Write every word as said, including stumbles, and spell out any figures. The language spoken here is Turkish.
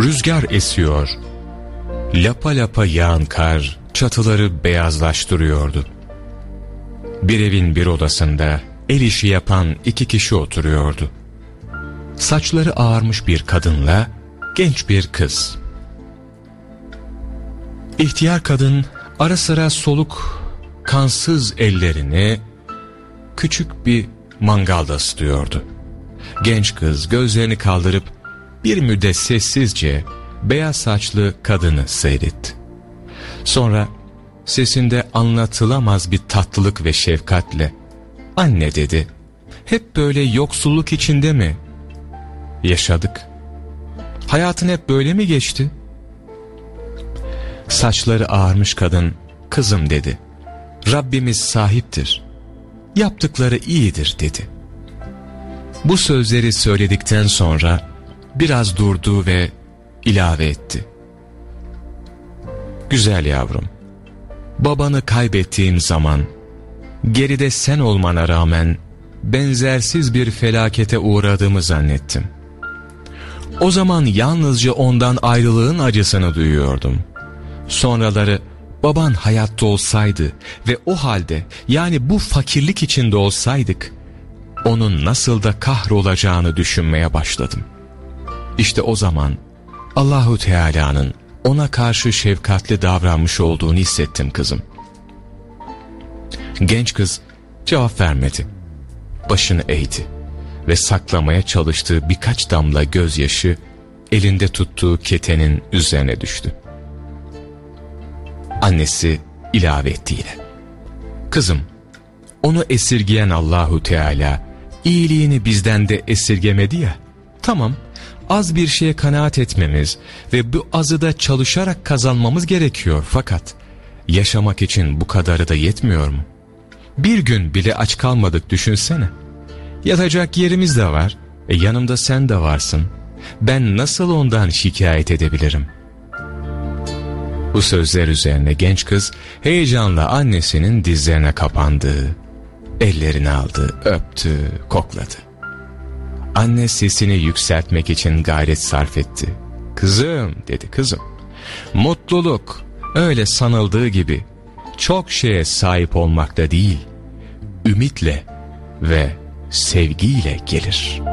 Rüzgar esiyor. Lapa lapa yağan kar çatıları beyazlaştırıyordu. Bir evin bir odasında el işi yapan iki kişi oturuyordu. Saçları ağarmış bir kadınla genç bir kız. İhtiyar kadın ara sıra soluk, kansız ellerini küçük bir mangalda ısıtıyordu. Genç kız gözlerini kaldırıp bir müddet sessizce beyaz saçlı kadını seyretti. Sonra sesinde anlatılamaz bir tatlılık ve şefkatle "Anne," dedi, "hep böyle yoksulluk içinde mi yaşadık? Hayatın hep böyle mi geçti?" Saçları ağarmış kadın, "Kızım," dedi, "Rabbimiz sahiptir. Yaptıkları iyidir," dedi. Bu sözleri söyledikten sonra biraz durdu ve ilave etti. "Güzel yavrum, babanı kaybettiğim zaman geride sen olmana rağmen benzersiz bir felakete uğradığımı zannettim. O zaman yalnızca ondan ayrılığın acısını duyuyordum. Sonraları baban hayatta olsaydı ve o halde, yani bu fakirlik içinde olsaydık, onun nasıl da kahrolacağını düşünmeye başladım. İşte o zaman Allahu Teala'nın ona karşı şefkatli davranmış olduğunu hissettim kızım." Genç kız cevap vermedi. Başını eğdi ve saklamaya çalıştığı birkaç damla gözyaşı elinde tuttuğu ketenin üzerine düştü. Annesi ilave etti yine. "Kızım, onu esirgeyen Allahu Teala iyiliğini bizden de esirgemedi ya. Tamam, az bir şeye kanaat etmemiz ve bu azı da çalışarak kazanmamız gerekiyor, fakat yaşamak için bu kadarı da yetmiyor mu? Bir gün bile aç kalmadık, düşünsene. Yatacak yerimiz de var, e yanımda sen de varsın. Ben nasıl ondan şikayet edebilirim?" Bu sözler üzerine genç kız heyecanla annesinin dizlerine kapandı. Ellerini aldı, öptü, kokladı. Anne sesini yükseltmek için gayret sarf etti. "Kızım," dedi, "kızım, mutluluk öyle sanıldığı gibi çok şeye sahip olmakta değil, ümitle ve sevgiyle gelir."